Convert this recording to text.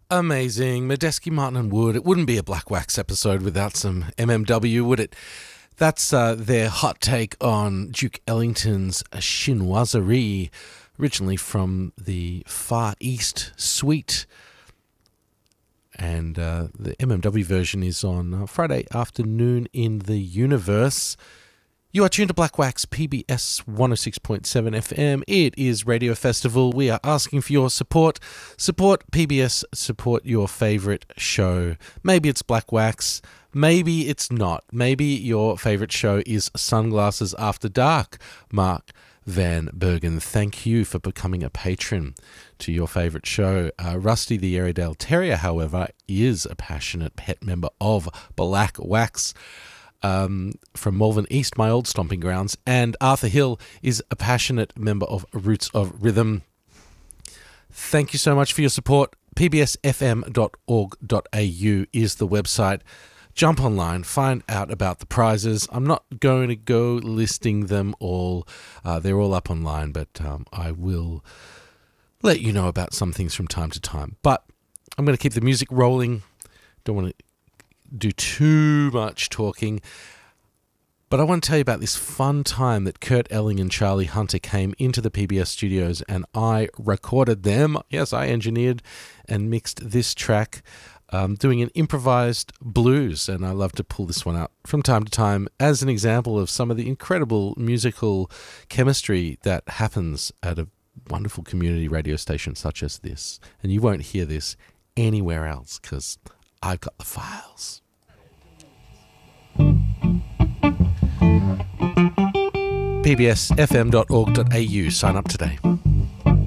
Amazing. Medeski, Martin and Wood. It wouldn't be a Black Wax episode without some MMW, would it? That's their hot take on Duke Ellington's Chinoiserie, originally from the Far East Suite. And the MMW version is on Friday afternoon in the universe. You are tuned to Black Wax, PBS 106.7 FM. It is Radio Festival. We are asking for your support. Support PBS, support your favourite show. Maybe it's Black Wax, maybe it's not. Maybe your favourite show is Sunglasses After Dark. Mark Van Bergen, thank you for becoming a patron to your favourite show. Rusty the Airedale Terrier, however, is a passionate pet member of Black Wax. From Malvern East, my old stomping grounds, and Arthur Hill is a passionate member of Roots of Rhythm. Thank you so much for your support. pbsfm.org.au is the website. Jump online, find out about the prizes. I'm not going to go listing them all. They're all up online, but I will let you know about some things from time to time. But I'm going to keep the music rolling. Don't want to do too much talking, but I want to tell you about this fun time that Kurt Elling and Charlie Hunter came into the PBS studios and I recorded them. Yes, I engineered and mixed this track, doing an improvised blues, and I love to pull this one out from time to time as an example of some of the incredible musical chemistry that happens at a wonderful community radio station such as this. And you won't hear this anywhere else because I've got the files. pbsfm.org.au. Sign up today.